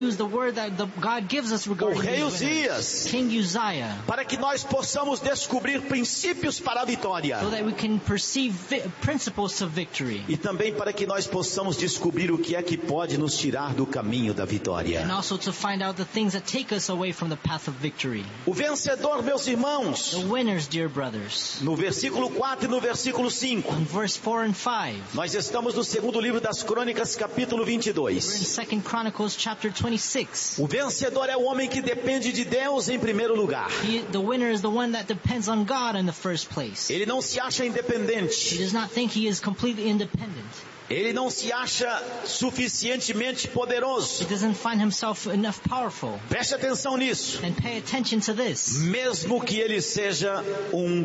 use the word that God gives us o regarding rei these winners. Uzias, King Uzziah, para que nós possamos descobrir princípios para a vitória. so that we can perceive principles to victory. E também para que nós possamos descobrir o que é que pode nos tirar do caminho da vitória. And also to find out the things that take us away from the path of victory. O vencedor, meus irmãos, The winners, dear brothers. no versículo 4 e no versículo 5. In verse 4 and 5. Nós estamos no segundo livro das Crônicas, capítulo We're in 22. 2 Chronicles chapter 26. O vencedor é o homem que depende de Deus em primeiro lugar. The winner is the one that depends on God in the first place. Ele não se acha He independente. does not think he is completely independent. Ele não se acha suficientemente poderoso. He doesn't find himself enough powerful. Preste atenção nisso. And pay attention to this. Mesmo que ele seja um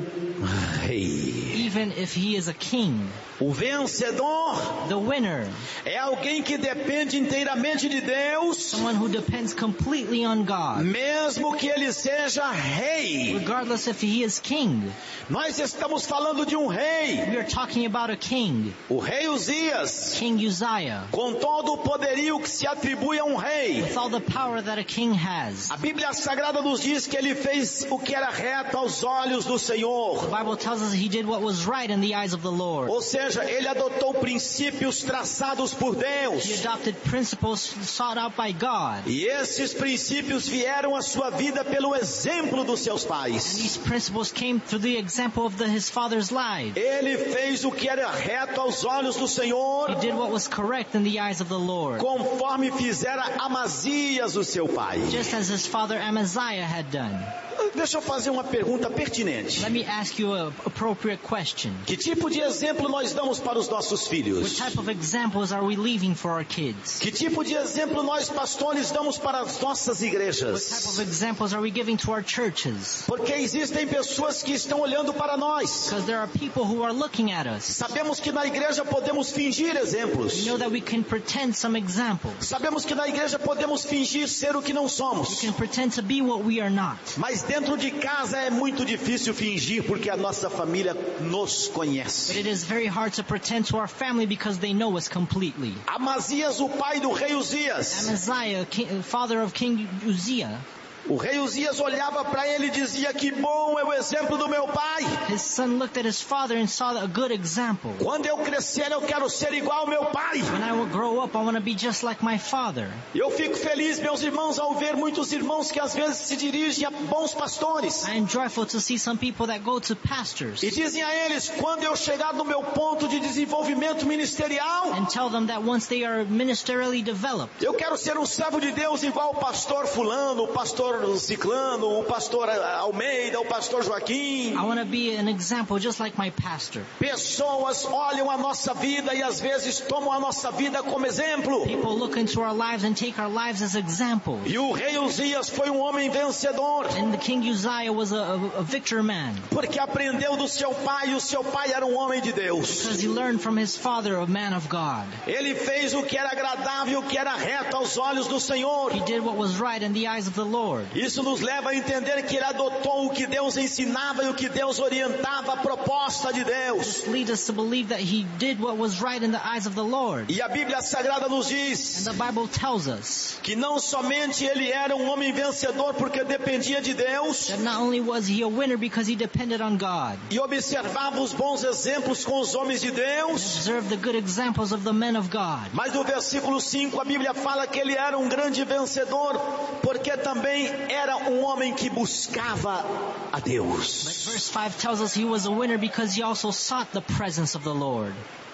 rei. Even if he is a king, O vencedor the winner, é alguém que depende inteiramente de Deus, someone who depends completely on God, mesmo que ele seja rei. regardless if he is king. Nós estamos falando de um rei, We are talking about a king, o rei Uzias, King Uzziah, com todo o poderio que se atribui a um rei. with all the power that a king has. A Bíblia Sagrada nos diz que ele fez o que era reto aos olhos do Senhor. The Bible tells us he did what was right in the eyes of the Lord. Ou seja, ele adotou princípios traçados por He Deus. adopted principles sought out by God. E esses princípios vieram à sua vida pelo exemplo dos seus And pais. these principles came through the example of his father's life. Ele fez o que era reto aos olhos do Senhor, He did what was correct in the eyes of the Lord, conforme fizera Amazias, o seu pai. just as his father Amaziah had done. Deixa eu fazer uma pergunta pertinente. Let me ask you an appropriate question. Que tipo de exemplo nós damos para os nossos What filhos? type of examples are we leaving for our kids? Que tipo de exemplo nós pastores damos para as nossas What type igrejas? of examples are we giving to our churches? Porque existem pessoas que estão olhando para nós. Because there are people who are looking at us. Sabemos que na igreja podemos fingir We exemplos. know that we can pretend some examples. Sabemos que na igreja podemos fingir ser o que não We somos. can pretend to be what we are not. Mas dentro de casa é muito difícil fingir porque a nossa família nos But conhece. it is very hard to pretend to our family because they know us completely. Amazias, o pai do rei Uzias. Amaziah, father of King Uzziah, O rei Uzias olhava para ele e dizia: que bom é o exemplo do meu pai. his son looked at his father and saw a good example. Quando eu crescer eu quero ser igual ao meu pai. When I will grow up, I want to be just like my father. Eu fico feliz, meus irmãos, ao ver muitos irmãos que às vezes se dirigem a bons pastores. I am joyful to see some people that go to pastors E dizem a eles: quando eu chegar no meu ponto de desenvolvimento ministerial, and tell them that once they are ministerially developed, eu quero ser um servo de Deus igual o pastor fulano, o pastor ciclano, o pastor Almeida, o pastor Joaquim. I want to be an example just like my pastor. Pessoas olham a nossa vida e às vezes tomam a nossa vida como exemplo. People look into our lives and take our lives as examples. E o rei Uzias foi um homem vencedor, And the King Uzziah was a victor man porque aprendeu do seu pai, e o seu pai era um homem de Deus. because he learned from his father, a man of God. Ele fez o que era agradável, o que era reto aos olhos do Senhor. He did what was right in the eyes of the Lord. Isso nos leva a entender que ele adotou o que Deus ensinava e o que Deus orientava, a proposta de Deus. This leads us to believe that he did what was right in the eyes of the Lord. E a Bíblia Sagrada nos And diz the Bible tells us que não somente ele era um homem vencedor porque dependia de Deus that not only was he a winner because he depended on God, e observava os bons exemplos com os homens de Deus, observed the good examples of the men of God, mas no versículo 5 a Bíblia fala que ele era um grande vencedor porque também era um homem que buscava a but Deus. verse 5 tells us he was a winner because he also sought the presence of the Lord.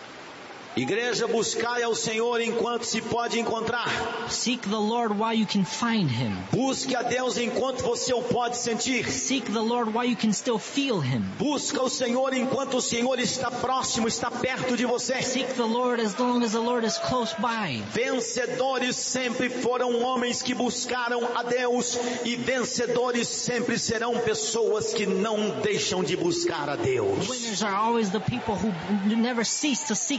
Igreja, buscai ao Senhor enquanto se pode encontrar. Seek the Lord while you can find him. Busque a Deus enquanto você o pode sentir. Seek the Lord while you can still feel him. Busca o Senhor enquanto o Senhor está próximo, está perto de você. Seek the Lord as long as the Lord is close by. Vencedores sempre foram homens que buscaram a Deus, e vencedores sempre serão pessoas que não deixam de buscar a Deus. Winners are always the people who never cease to seek the presence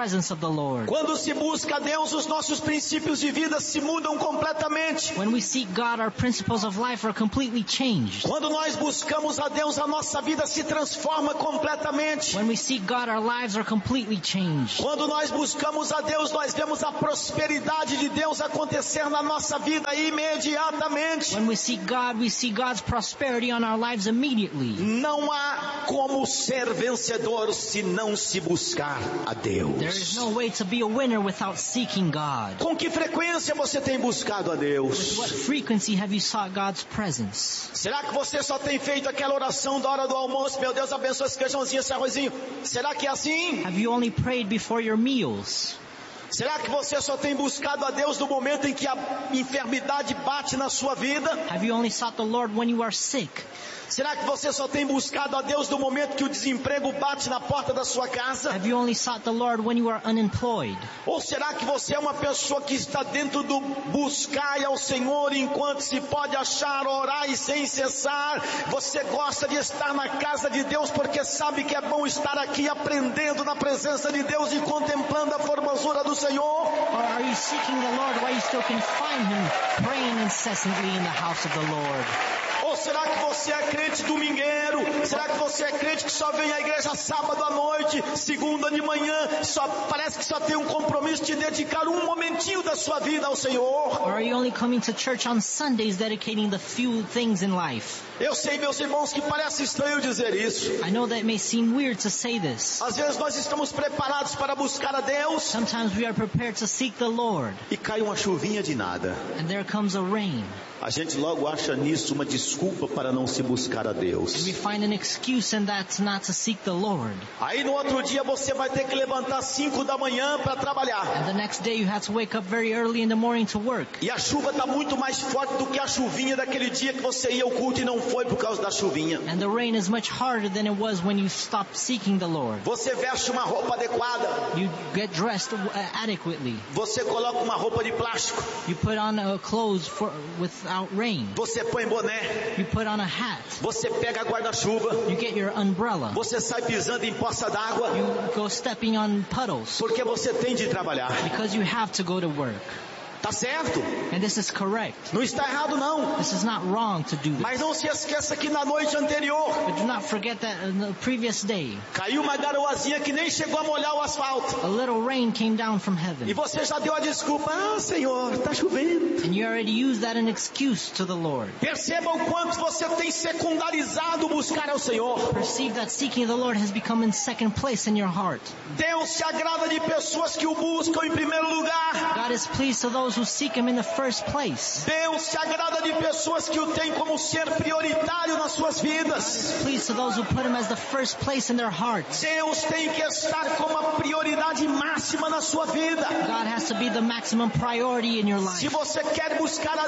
presence of the Lord. Quando se busca a Deus, os nossos princípios de vida se mudam completamente. When we seek God, our principles of life are completely changed. Quando nós buscamos a Deus, a nossa vida se transforma completamente. When we seek God, our lives are completely changed. Quando nós buscamos a Deus, nós vemos a prosperidade de Deus acontecer na nossa vida imediatamente. When we see God's prosperity on our lives immediately. Não há como ser vencedor se não se buscar a Deus. There is no way to be a winner without seeking God. Com que frequência você tem buscado a Deus? With what frequency have you sought God's presence? Será que você só tem feito aquela oração da hora do almoço? Meu Deus, abençoa esse feijãozinho, esse arrozinho. Será que é assim? Have you only prayed before your meals? Será que você só tem buscado a Deus no momento em que a enfermidade bate na sua vida? Have you only sought the Lord when you are sick? Será que você só tem buscado a Deus no momento que o desemprego bate na porta da sua casa? Have you only sought the Lord when you are unemployed? Ou será que você é uma pessoa que está dentro do buscar ao Senhor enquanto se pode achar, orar e sem cessar? Você gosta de estar na casa de Deus porque sabe que é bom estar aqui aprendendo na presença de Deus e contemplando a formosura do Senhor? Or are you seeking the Lord while you still can find Him praying incessantly in the house of the Lord? Ou será que você é crente domingueiro? Será que você é crente que só vem à igreja sábado à noite, segunda de manhã, parece que só tem um compromisso de dedicar um momentinho da sua vida ao Senhor? Or are you only coming to church on Sundays dedicating the few things in life? Eu sei, meus irmãos, que parece estranho dizer isso. I know that it may seem weird to say this. Às vezes nós estamos preparados para buscar a Deus. Sometimes we are prepared to seek the Lord. E cai uma chuvinha de nada. And there comes a rain. A gente logo acha nisso uma desculpa para não se buscar a Deus. And we find an excuse and that's not to seek the Lord. Aí no outro dia você vai ter que levantar 5 da manhã para trabalhar. And the next day you have to wake up very early in the morning to work. E a chuva está muito mais forte do que a chuvinha daquele dia que você ia ao culto e não foi por causa da chuvinha. And the rain is much harder than it was when you stopped seeking the Lord. Você veste uma roupa adequada. You get dressed adequately. Você coloca uma roupa de plástico. You put on clothes without rain. Você põe boné. You put on a hat. Você pega guarda-chuva. You get your umbrella. Você sai pisando em poça d'água. You go stepping on puddles. Porque você tem de trabalhar. Because you have to go to work. Tá certo? And this is correct. Não está errado não. This is not wrong to do this. Mas não se esqueça que na noite anterior, But do not forget that on the previous day, caiu uma garoazinha que nem chegou a molhar o asfalto. a little rain came down from heaven. E você já deu a desculpa. Ah, Senhor, tá chovendo. And you already used that as an excuse to the Lord. Perceba o quanto você tem secundarizado buscar ao Senhor. Perceive that seeking the Lord has become in second place in your heart. Deus se agrada de pessoas que o buscam em primeiro lugar. God is pleased to those who seek Him in the first place. Deus se agrada de pessoas que o têm como ser prioritário nas suas vidas. Pleased to those who put Him as the first place in their hearts. Deus tem que estar como a prioridade máxima na sua vida. God has to be the maximum priority in your Se life. você quer buscar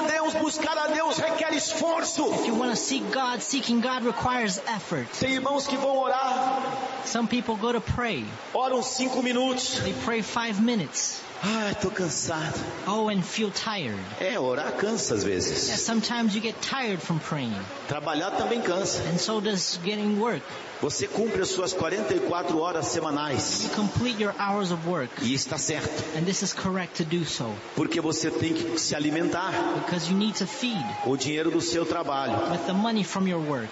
a Deus requer esforço. If you want to seek God, seeking God requires effort. Tem irmãos que vão orar, Some people go to pray. oram 5 minutos. They pray 5 minutes. Ai, tô cansado. Oh, and feel tired. Orar cansa às vezes. Yeah, sometimes you get tired from praying. Trabalhar também cansa. And so does getting work. Você cumpre as suas 44 horas semanais. You complete your hours of work. E está certo. And this is correct to do so. Porque você tem que se alimentar. Because you need to feed O dinheiro do seu trabalho. with the money from your work.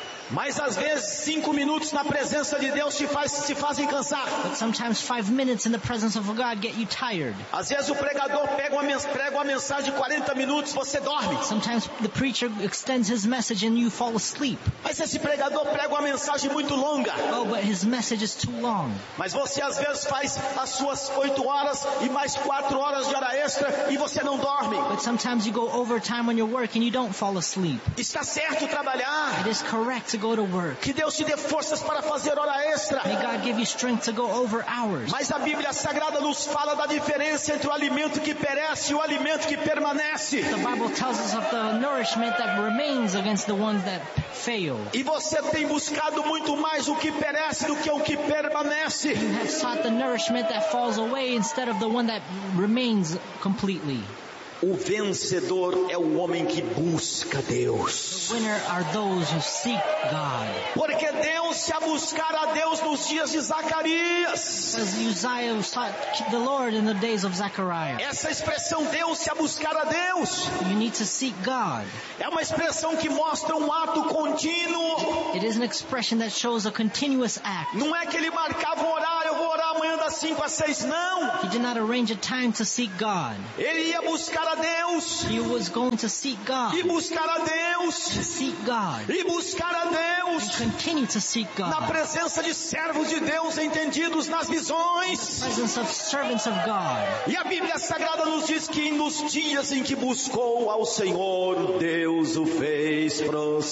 Mas às vezes 5 minutos na presença de Deus te fazem cansar. But sometimes 5 minutes in the presence of God get you tired. Às vezes o pregador prega uma mensagem de 40 minutos, você dorme. Sometimes the preacher extends his message and you fall asleep. Mas esse pregador prega uma mensagem muito longa. Oh, but his message is too long. Mas você às vezes faz as suas 8 horas e mais 4 horas de hora extra e você não dorme. But sometimes you go overtime on your work and you don't fall asleep. Está certo trabalhar. It is correct to go to work. Que Deus te dê forças para fazer hora extra. May God give you strength to go over hours. Mas a Bíblia Sagrada nos fala da diferença entre o alimento que perece e o alimento que permanece. The Bible tells us of the nourishment that remains against the ones that fail. E você tem buscado muito mais o que perece do que o que permanece. You have sought the nourishment that falls away instead of the one that remains completely. O vencedor é o homem que busca Deus. The winner are those who seek God. Porque deu-se a buscar a Deus nos dias de Zacarias. As Uzziah sought the Lord in the days of Zechariah. Essa expressão deu-se a buscar a Deus You need to seek God. é uma expressão que mostra um ato contínuo. It is an expression that shows a continuous act. Não é que ele marcava um horário, eu vou orar amanhã das 5 às 6, não. He did not arrange a time to seek God. Ele ia buscar a Deus, He was going to seek God. e buscar a Deus, Seek God. e buscar a Deus, Continue to seek na God. presença de servos de Deus entendidos nas visões. Presence of servants of God. E a Bíblia Sagrada nos diz que nos dias em que buscou ao Senhor, Deus o fez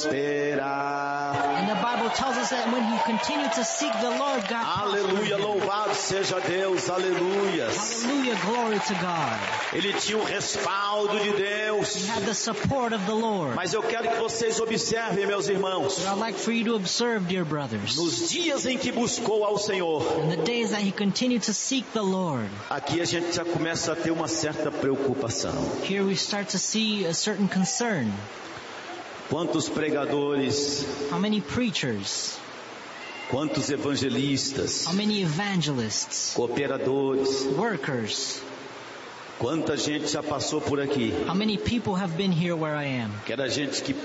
prosperar. And the Bible tells us that when he continued to seek the Lord, God prospered Aleluia, him. louvado seja Deus, aleluias. Hallelujah, glory to God. Ele tinha o respaldo de He Deus. had the support of the Lord. Mas eu quero que vocês observem, meus irmãos, But I'd like for you to observe, dear brothers, nos dias em que buscou ao Senhor, in the days that he continued to seek the Lord, aqui a gente já começa a ter uma certa preocupação. here we start to see a certain concern. Quantos pregadores, How many preachers, quantos evangelistas, how many evangelists, cooperadores, workers, quanta gente já passou por aqui, how many people have been here where I am? que era gente que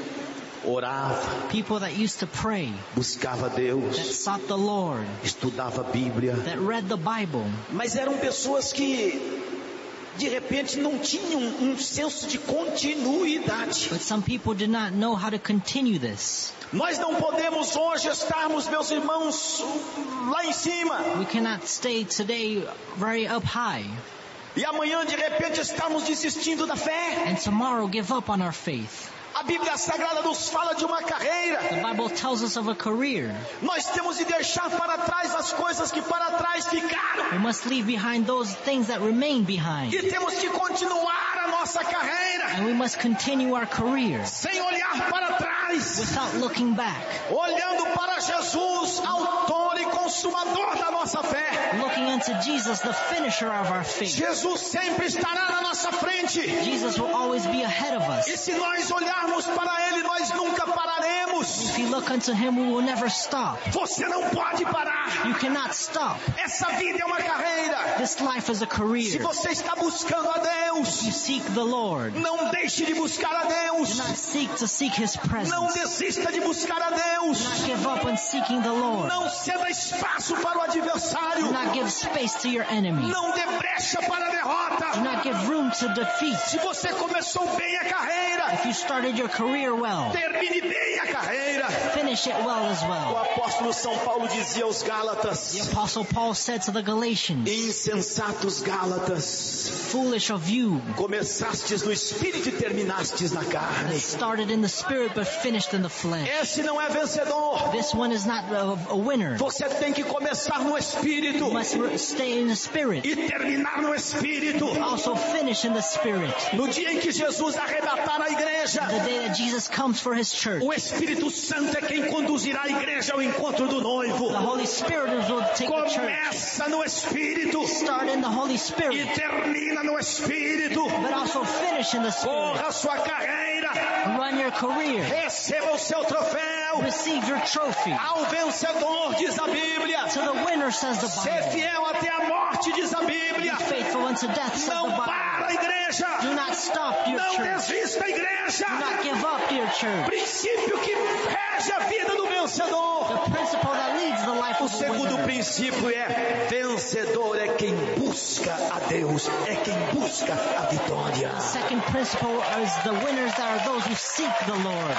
orava, People that used to pray, buscava that Deus, sought the Lord, estudava a Bíblia, that read the Bible, mas eram pessoas que de repente não tinham um senso de continuidade. but some people did not know how to continue this. Nós não podemos hoje estarmos, meus irmãos, lá em cima, We cannot stay today very up high e amanhã de repente estarmos desistindo da fé. and tomorrow give up on our faith. A Bíblia Sagrada nos fala de uma carreira. The Bible tells us of a career. Nós temos de deixar para trás as coisas que para trás ficaram. We must leave behind those things that remain behind. E temos que continuar a nossa carreira And we must continue our career sem olhar para trás, without looking back, olhando para Jesus, autor e consumador da nossa fé. looking unto Jesus, the finisher of our faith. Jesus sempre estará na nossa frente. Jesus will always be ahead of E us. se nós olharmos para Ele, nós nunca pararemos. If you look unto Him, we will never stop. Você não pode parar. You cannot stop. Essa vida é uma carreira. This life is a Se career. você está buscando a Deus, You seek the Lord. não deixe de buscar a Deus. Do not seek to seek His Não presence. desista de buscar a Deus. Do not give up on seeking the Lord. Não ceda espaço para o adversário. Do not give space to your enemy. Não dê brecha para a Do derrota. not give room to defeat. Se você começou bem a carreira, If you started your career well, termine bem a carreira. finish it well as O well. apóstolo São Paulo dizia aos Gálatas: The Apostle Paul said to the Galatians, insensatos Gálatas, foolish of you, começastes no Espírito e terminastes na that carne. started in the Spirit but finished in the flesh. Esse não é vencedor. This one is not a winner. Você tem que começar no Espírito You must stay in the Spirit. e terminar no Espírito. Also finish in the Spirit. No dia em que Jesus arrebatar a igreja, The day that Jesus comes for His church, o Espírito Santo é quem conduzirá a igreja ao encontro do noivo. the Holy Spirit will take the church. Começa no Espírito Start in the Holy e Spirit, termina no Espírito. but also finish in the Spirit. Corra a sua carreira, Run your career. receba o seu troféu. Receive your trophy. Ao vencedor, diz a Bíblia. To the winner, says the Ser Bible. fiel até a morte, diz a Bíblia. Faithful unto death, says the Não Bible. para a igreja. Do not stop your Não church. desista a igreja. Do not give up your church. Princípio que rege a vida do vencedor. The principle that leads the life O of the segundo winner. princípio é: vencedor é quem busca a Deus, é quem busca a vitória. Second principle is the winners that are those who seek the Lord.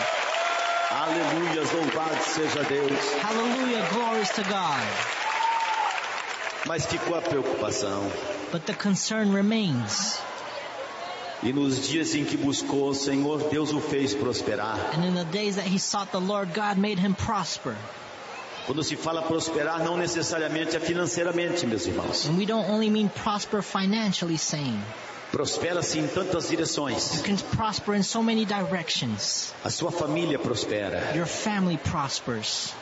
Aleluia, louvado seja Deus. Hallelujah, glories to God. Mas ficou a preocupação. But the concern remains. E nos dias em que buscou o Senhor, Deus o fez prosperar. And in the days that he sought the Lord, God made him prosper. Quando se fala prosperar, não necessariamente é financeiramente, meus irmãos. And we don't only mean prosper financially saying. Prospera-se em tantas direções. You can prosper in so many directions. A sua família prospera. Your family prospers.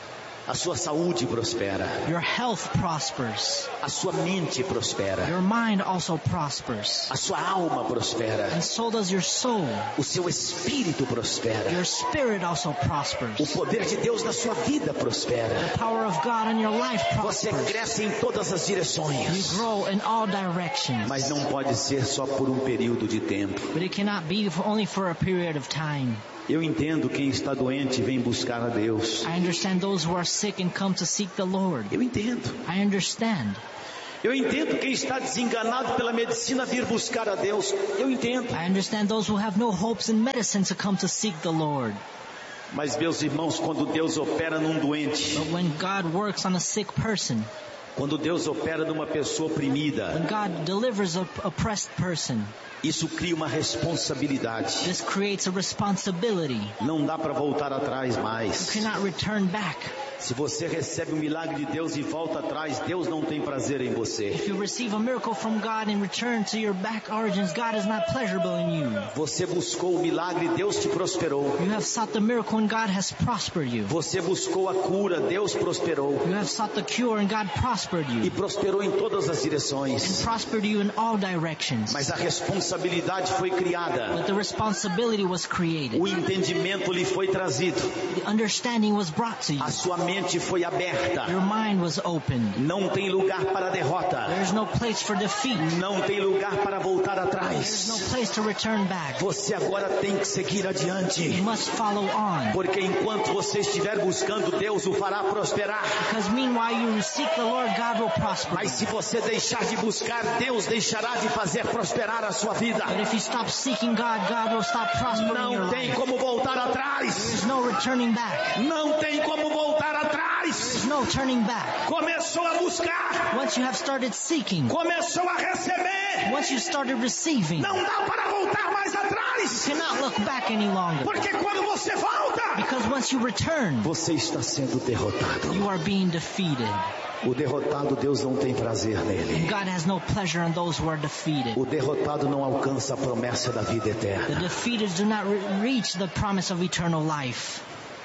A sua saúde prospera. Your health prospers. A sua mente prospera. Your mind also prospers. A sua alma prospera. And so does your soul. O seu espírito prospera. Your spirit also prospers. O poder de Deus na sua vida prospera. The power of God in your life Você prospers. cresce em todas as direções. You grow in all directions. Mas não pode ser só por um período de tempo. But it cannot be only for a period of time. Eu entendo quem está doente vem buscar a Deus. I understand those who are sick and come to seek the Lord. Eu entendo. I understand. Eu entendo quem está desenganado pela medicina vir buscar a Deus. Eu entendo. I understand those who have no hopes in medicine to come to seek the Lord. Mas meus irmãos, quando Deus opera num doente, But when God works on a sick person, quando Deus opera numa pessoa oprimida, when God delivers an oppressed person, isso cria uma responsabilidade. this creates a responsibility. Não dá para voltar atrás You mais. cannot return back. Se você recebe um milagre de Deus e volta atrás, Deus não tem prazer em você. If you receive a miracle from God and return to your back origins, God is not pleasurable in you. Você buscou o milagre, Deus te prosperou. You have sought the miracle and God has prospered you. Você buscou a cura, Deus prosperou. You have sought the cure and God prospered E you. prosperou em todas as And direções. prospered you in all directions. Mas a responsabilidade foi criada. But the responsibility was created. O entendimento lhe foi trazido. The understanding was brought to you. A sua mente foi aberta. Your mind was opened. Não tem lugar para derrota. There's no place for defeat. Não tem lugar para voltar There's atrás. no place to return back. Você agora tem que seguir adiante. You must follow on. Porque enquanto você estiver buscando, Deus o fará prosperar. Because meanwhile you seek the Lord, God will prosper. Mas se você deixar de buscar, Deus deixará de fazer prosperar a sua vida. But if you stop seeking God, God will stop prospering your Não tem life. como voltar atrás. There's no returning back. Não tem como voltar atrás. There's no turning back. Começou a buscar. Once you have started seeking, Começou a receber. once you started receiving, Não dá para voltar mais atrás. you cannot look back any longer. Porque quando você volta, Because once you return, você está sendo derrotado. you are being defeated. O derrotado, Deus não tem prazer nele. God has no pleasure in those who are defeated. O derrotado não alcança a promessa da vida The eterna. defeated do not reach the promise of eternal life.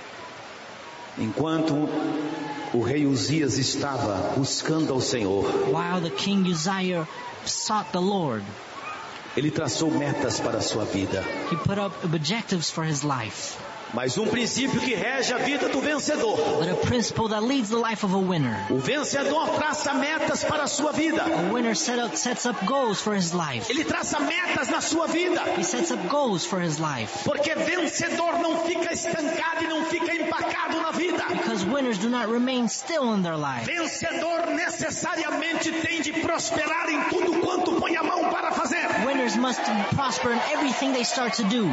Enquanto o rei Uzias estava buscando ao Senhor, While the king Uzziah sought the Lord, ele traçou metas para a sua vida. he put up objectives for his life. Mas um princípio que rege a vida do vencedor. But a principle that leads the life of a winner. O vencedor traça metas para a sua vida. A winner sets up goals for his life. Ele traça metas na sua vida. He sets up goals for his life. Porque vencedor não fica estancado e não fica empacado na vida. Because winners do not remain still in their life. Vencedor necessariamente tem de prosperar em tudo quanto põe a mão para fazer. Winners must prosper in everything they start to do.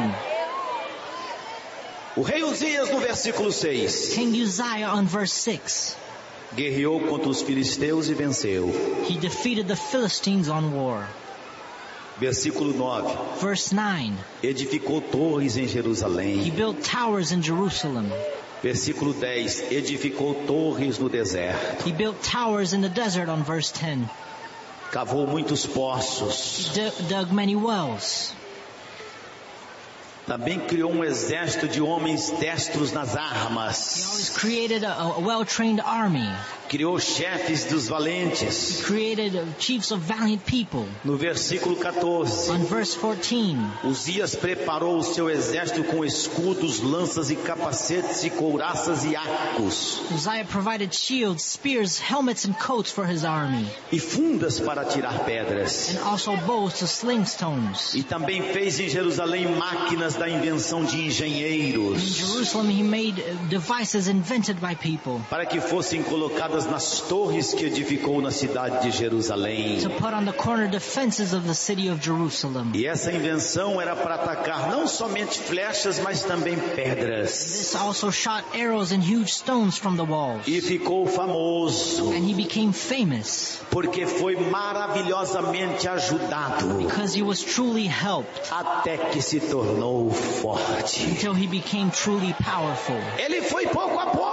O rei Uzias, no versículo 6, King Uzziah on verse 6, guerreou contra os filisteus e venceu. he defeated the Philistines on war. Versículo 9, Verse 9, edificou torres em he Jerusalém. built towers in Jerusalem. Versículo 10, edificou torres no deserto. He built towers in the desert on verse 10. Cavou muitos poços. He dug many wells. Também criou um exército de homens destros nas He armas. always created a well-trained army. Criou chefes dos He valentes. created chiefs of valiant people. No versículo 14, On verse 14, Uzias preparou o seu exército com escudos, lanças e capacetes e couraças e arcos. Uzziah provided shields, spears, helmets, and coats for his army, E fundas para tirar pedras. and also bows to sling stones. E também fez em Jerusalém máquinas da invenção de In engenheiros, Jerusalem, he made devices invented by people para que fossem colocadas nas torres que edificou na cidade de Jerusalém. to put on the corner defenses of the city of Jerusalem. E essa invenção era para atacar não somente flechas, mas também pedras. This also shot arrows and huge stones from the walls. E ficou famoso, And he became famous porque foi maravilhosamente ajudado, because he was truly helped até que se tornou forte. until he became truly powerful. Ele foi pouco a pouco,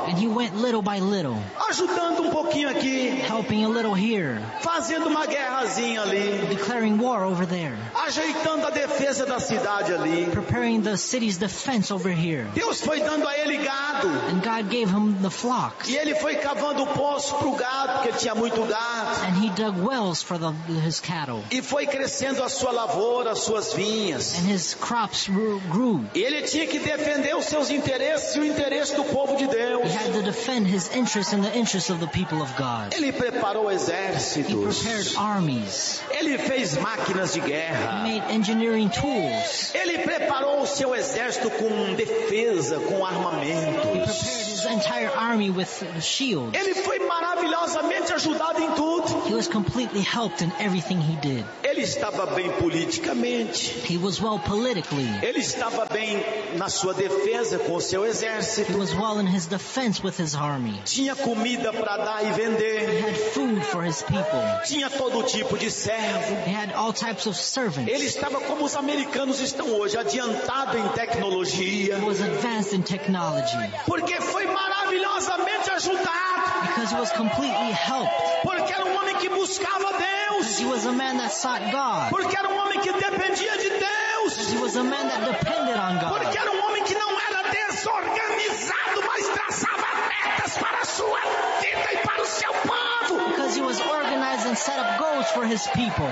And he went little by little, ajudando um pouquinho aqui, helping a little here, fazendo uma guerrazinha ali, declaring war over there, ajeitando a defesa da cidade ali. preparing the city's defense over here. Deus foi dando a ele gado, And God gave him the flocks. e ele foi cavando poço pro gado, porque tinha muito gado, And he dug wells for his cattle. e foi crescendo a sua lavoura, as suas vinhas. And his crops grew. Ele tinha que defender os seus interesses e o interesse do povo de Deus. He had to defend his interests and the interests of the people of God. Ele preparou He exércitos. prepared armies. Ele fez máquinas de He guerra. made engineering tools. Ele preparou o seu exército com defesa, com He armamentos. prepared his entire army with shields. Ele foi maravilhosamente ajudado em tudo. He was completely helped in everything he did. Ele estava bem politicamente. He was well politically. Ele estava bem na sua defesa com o seu He exército. was well in his defense with his army. Tinha comida para dar e He vender. had food for his people. Tinha todo tipo de servo. He had all types of servants. Ele estava como os americanos estão hoje, adiantado em tecnologia. He was advanced in technology Porque foi maravilhosamente ajudado. because he was completely helped. Porque era um homem que buscava Deus. He was a man that sought God. Porque era um homem que dependia de Deus. He was a man that depended on Porque God. era um homem que não era desorganizado, mas traçava metas para a sua vida e para o seu povo. Because he was organized and set up goals for his people.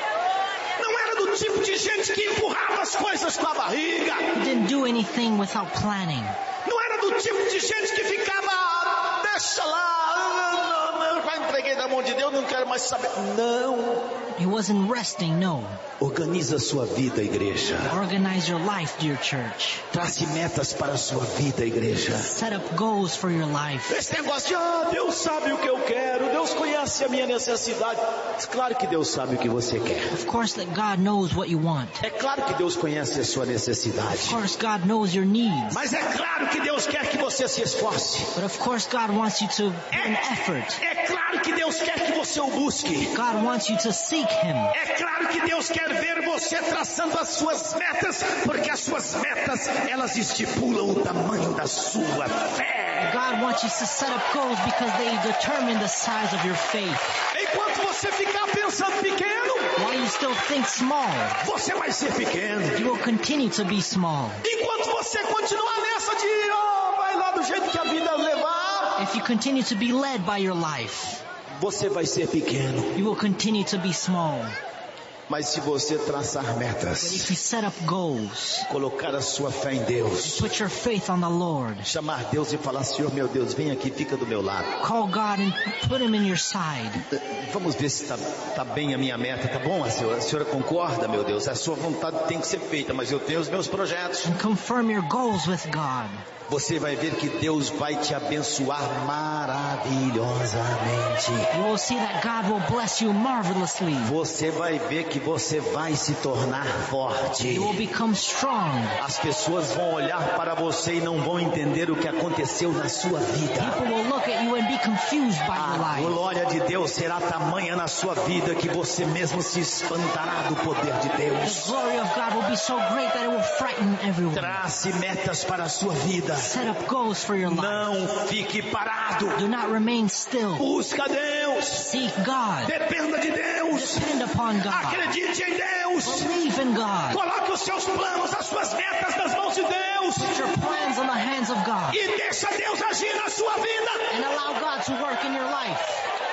Não era do tipo de gente que empurrava as coisas com a barriga. He didn't do anything without planning. Não era do tipo de gente que ficava, deixa lá, eu já entreguei na mão de Deus, não quero mais saber. Não. He wasn't resting, no. Organiza a sua vida, igreja. Organize your life, dear church. Trace metas para a sua vida, igreja. Set up goals for your life. Esse negócio de, Deus sabe o que eu quero, Deus conhece a minha necessidade. Claro que Deus sabe o que você quer. Of course that God knows what you want. É claro que Deus conhece a sua necessidade. Of course God knows your needs. Mas é claro que Deus quer que você se esforce. But of course God wants you to put an effort. É claro que Deus quer que você o busque. God wants you to seek Him. É claro que Deus quer ver você traçando as suas metas, porque as suas metas, elas estipulam o tamanho da sua fé. God wants you to set up goals because they determine the size of your faith. Enquanto você ficar pensando pequeno, While you still think small, você vai ser pequeno. you will continue to be small. Enquanto você continuar nessa de, vai lá do jeito que a vida levar, If you continue to be led by your life, você vai ser pequeno. you will continue to be small. Mas se você traçar But metas, if you set up goals, colocar a sua fé em Deus, put your faith on the Lord, chamar Deus e falar, Senhor meu Deus, vem aqui, fica do meu lado. call God and put Him in your side. Vamos ver se tá bem a minha meta, tá bom? A senhora concorda, meu Deus? A sua vontade tem que ser feita, mas eu tenho os meus projetos. And confirm your goals with God. Você vai ver que Deus vai te abençoar maravilhosamente. You will see that God will bless you marvelously. Você vai ver que você vai se tornar forte. You will become strong. As pessoas vão olhar para você e não vão entender o que aconteceu na sua vida. People will look at you and be confused by your A life. glória de Deus será tamanha na sua vida que você mesmo se espantará do poder de The Deus. glory of God will be so great that it will frighten everyone. Trace metas para a sua vida. Set up goals for your life. Não fique parado. Do not remain still. Busca Deus. Seek God. Dependa de Deus. Depend upon God. Acredite em Deus. Believe in God. Coloque os seus planos, as suas metas nas mãos de Deus. Put your plans in the hands of God. E deixa Deus agir na sua vida. And allow God to work in your life.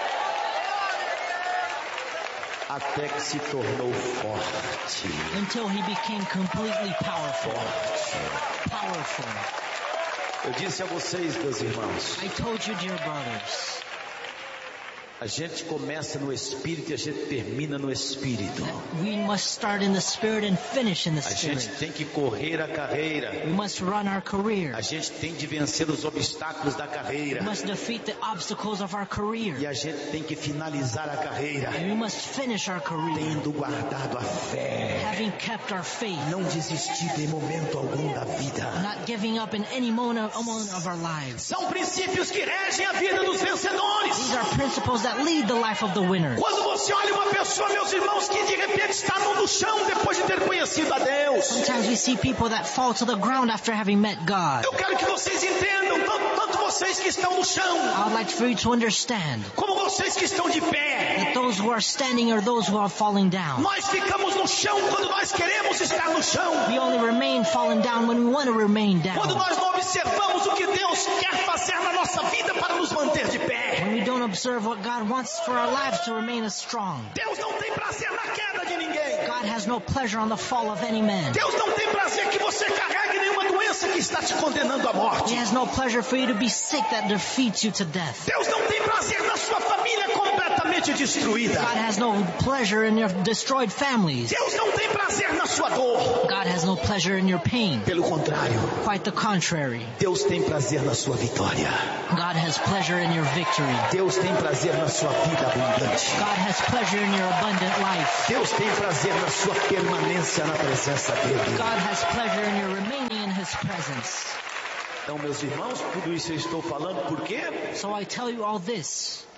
Até que se tornou forte. Until he became completely powerful. Powerful. Eu disse a vocês, meus irmãos, I told you, dear brothers, a gente começa no Espírito e a gente termina no Espírito. we must start in the Spirit and finish in the A gente Spirit. tem que correr a carreira. We must run our career. A gente tem de vencer os obstáculos da We carreira. must defeat the obstacles of our E career. a gente tem que finalizar a carreira And we must finish our career, tendo guardado a fé. having kept our faith, Não desistir em momento algum da vida. not giving up in any moment of our lives. São princípios que regem a vida dos vencedores. These are principles that that lead the life of the winner. Quando você olha uma pessoa, meus irmãos, que de repente está no chão depois de ter conhecido a Deus. Sometimes we see people that fall to the ground after having met God. Eu quero que vocês entendam, tanto vocês que estão no chão, I would like for you to understand como vocês que estão de pé. that those who are standing or those who are falling down. Nós ficamos no chão quando nós queremos estar no chão. We only remain falling down when we want to remain Quando down. nós não observamos o que Deus quer fazer na nossa vida para nos manter de pé. When we don't observe what God wants for our lives to remain as strong. Deus não tem prazer na queda de ninguém. God has no pleasure on the fall of any man. Deus não tem prazer que você carregue nenhuma doença que está te condenando à morte. He has no pleasure for you to be sick that defeats you to death. Deus não tem prazer na sua família completamente destruída. God has no pleasure in your destroyed families. Deus não tem prazer na sua dor. God has no pleasure in your pain. Pelo contrário, Quite the contrary. Deus tem prazer na sua vitória. God has pleasure in your victory. Deus tem prazer na sua vida abundante. God has pleasure in your abundant life. Deus tem prazer na sua permanência na presença dele. God has pleasure in your remaining in His presence. Então, meus irmãos, tudo isso eu estou falando por quê? So I tell you all this